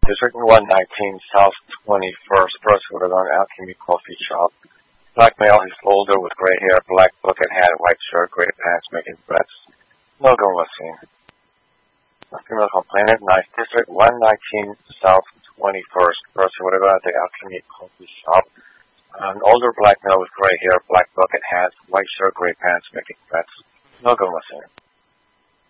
District 119, South 21st, First Oregon Alchemy Coffee Shop. Black male is older with gray hair, black bucket hat, white shirt, gray pants, making threats. No gun was seen. A female complainant, 9th District 119, South 21st, First Oregon at the Alchemy Coffee Shop. An older black male with gray hair, black bucket hat, white shirt, gray pants, making threats. No gun was seen.